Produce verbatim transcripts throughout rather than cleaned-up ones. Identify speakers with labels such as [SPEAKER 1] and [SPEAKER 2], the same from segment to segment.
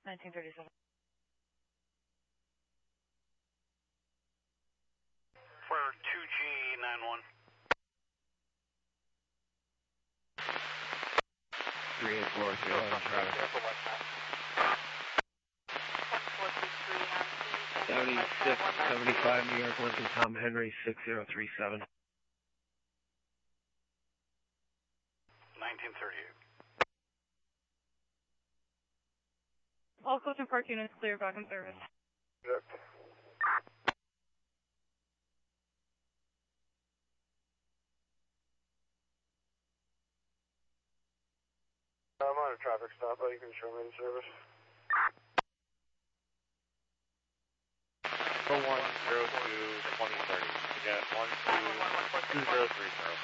[SPEAKER 1] nineteen thirty-seven.
[SPEAKER 2] For two G nine one.
[SPEAKER 3] three eight four zero on traffic. seventy-six seventy-five New York Lincoln Tom Henry six zero three seven.
[SPEAKER 2] nineteen thirty-eight.
[SPEAKER 1] All coach and park units clear, back in service.
[SPEAKER 4] Yep. I'm on a traffic stop, but you can show me in service.
[SPEAKER 5] one zero two twenty thirty. Again, one two two zero three zero.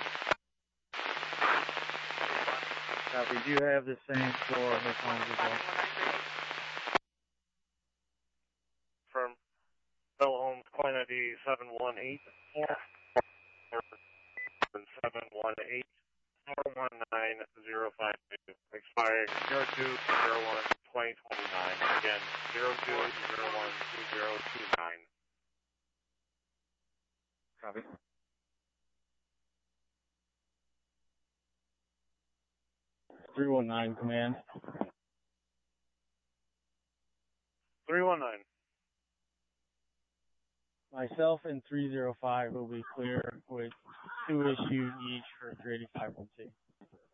[SPEAKER 6] Copy. Do you have the same for the phones as well?
[SPEAKER 4] From Bell Homes, Coin I D seven one eight four seven one eight four one nine zero five two. Expired zero two zero one twenty twenty nine. Again, zero two zero one two zero two nine.
[SPEAKER 6] Copy. three one nine command.
[SPEAKER 4] three one nine.
[SPEAKER 6] Myself and three zero five will be clear with two issues each for three eighty-five one C.